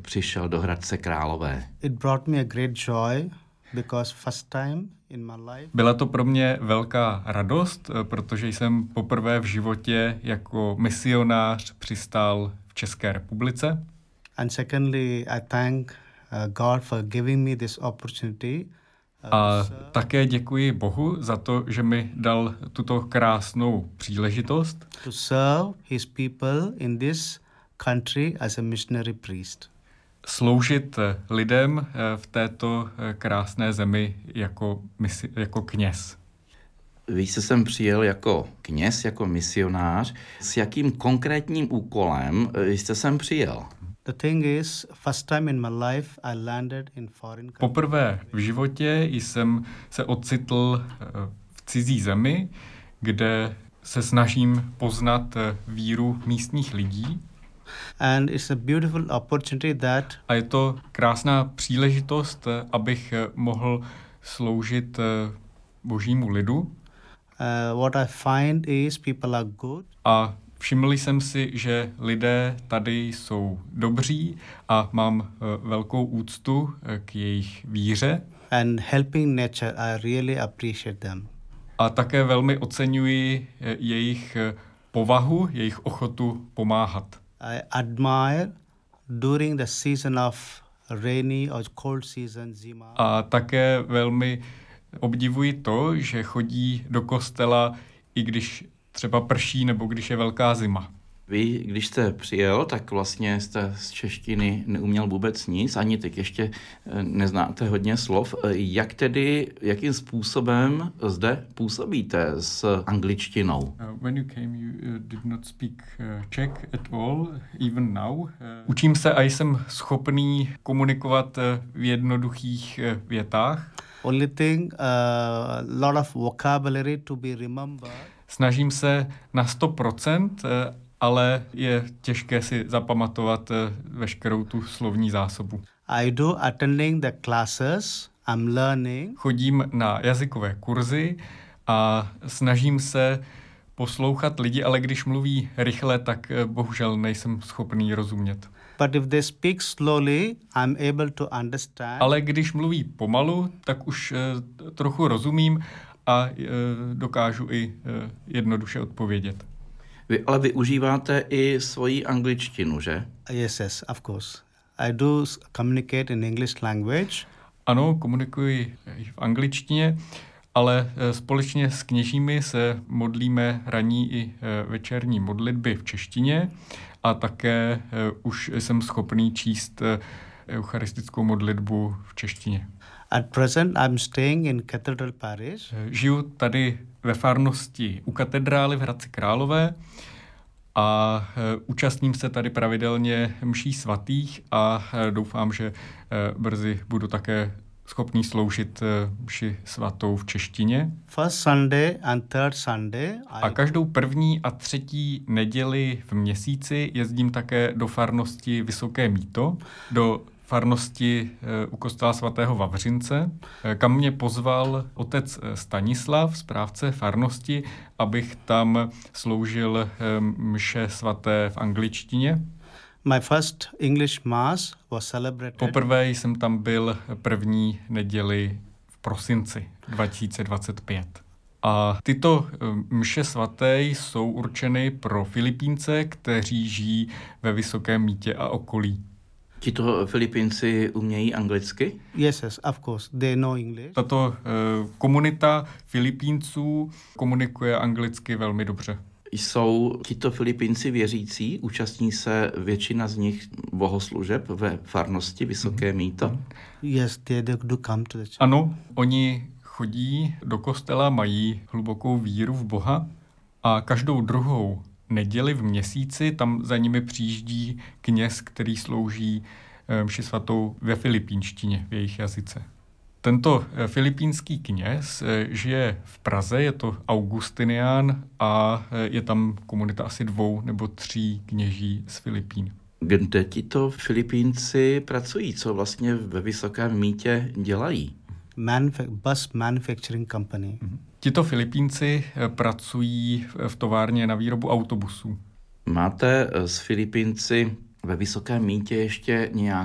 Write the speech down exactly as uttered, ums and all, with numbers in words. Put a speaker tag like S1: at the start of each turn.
S1: přišel do Hradce Králové?
S2: It brought me a great joy because first time in my life.
S3: Byla to pro mě velká radost, protože jsem poprvé v životě jako misionář přistál v České republice.
S2: And secondly, I thank uh, God for giving me this opportunity.
S3: A také děkuji Bohu za to, že mi dal tuto krásnou příležitost
S2: to serve his people in this country as a missionary priest.
S3: Sloužit lidem v této krásné zemi jako, misi, jako kněz.
S1: Vy jste sem přijel jako kněz, jako misionář. S jakým konkrétním úkolem jste sem přijel?
S2: The thing is, first time in my life I landed in foreign country.
S3: Poprvé v životě jsem se ocitl v cizí zemi, kde se snažím poznat víru místních lidí.
S2: And it's a beautiful opportunity that
S3: a je to krásná příležitost, abych mohl sloužit božímu lidu.
S2: Uh, what I find is people are good.
S3: A všiml jsem si, že lidé tady jsou dobří a mám velkou úctu k jejich víře.
S2: And helping nature, I really appreciate them.
S3: A také velmi oceňuji jejich povahu, jejich ochotu pomáhat.
S2: I admire during the season of rainy or cold season zima.
S3: A také velmi obdivuji to, že chodí do kostela, i když třeba prší nebo když je velká zima.
S1: Vy, když jste přijel, tak vlastně jste z češtiny neuměl vůbec nic, ani teď ještě neznáte hodně slov. Jak tedy, jakým způsobem zde působíte s angličtinou?
S3: Uh, when you came, you uh, did not speak uh, Czech at all, even now. Uh, učím se a jsem schopný komunikovat uh, v jednoduchých uh, větách.
S2: Only thing, a uh, lot of vocabulary to be remembered.
S3: Snažím se na sto procent, uh, ale je těžké si zapamatovat veškerou tu slovní zásobu.
S2: I do attending the classes, I'm learning.
S3: Chodím na jazykové kurzy a snažím se poslouchat lidi, ale když mluví rychle, tak bohužel nejsem schopný rozumět.
S2: But if they speak slowly, I'm able to understand.
S3: Ale když mluví pomalu, tak už uh, trochu rozumím a uh, dokážu i uh, jednoduše odpovědět.
S1: Vy ale využíváte i svoji angličtinu, že?
S2: Yes, yes, of course. I do communicate in English language.
S3: Ano, komunikuji v angličtině, ale společně s kněžími se modlíme ranní i večerní modlitby v češtině a také už jsem schopný číst eucharistickou modlitbu v češtině.
S2: At present I'm staying in Cathedral Parish.
S3: Žiju tady ve farnosti u katedrály v Hradci Králové a e, účastním se tady pravidelně mší svatých a e, doufám, že e, brzy budu také schopný sloužit e, mši svatou v češtině.
S2: First Sunday and third Sunday.
S3: A každou první a třetí neděli v měsíci jezdím také do farnosti Vysoké Mýto, do farnosti u kostela svatého Vavřince, kam mě pozval otec Stanislav, správce farnosti, abych tam sloužil mše svaté v angličtině.
S2: My first English mass was celebrated.
S3: Poprvé jsem tam byl první neděli v prosinci dva tisíce dvacet pět. A tyto mše svaté jsou určeny pro Filipínce, kteří žijí ve Vysokém Mýtě a okolí.
S1: Tito Filipínci umějí anglicky?
S2: Yes, yes, of course. They know English.
S3: Tato uh, komunita Filipínců komunikuje anglicky velmi dobře.
S1: Jsou tito Filipínci věřící? Účastní se většina z nich bohoslužeb ve farnosti Vysoké Mýto?
S2: Yes, they do come to the church.
S3: Ano, oni chodí do kostela, mají hlubokou víru v Boha a každou druhou neděli v měsíci tam za nimi přijíždí kněz, který slouží mši svatou ve filipínštině, v jejich jazyce. Tento filipínský kněz žije v Praze, je to augustinián a je tam komunita asi dvou nebo tří kněží z Filipín.
S1: Kde tito Filipínci pracují? Co vlastně ve Vysokém Mýtě dělají?
S2: Manuf- bus manufacturing company.
S3: Mhm. Tito Filipínci pracují v továrně na výrobu autobusů.
S1: Máte s Filipínci ve Vysokém Mýtě ještě nějak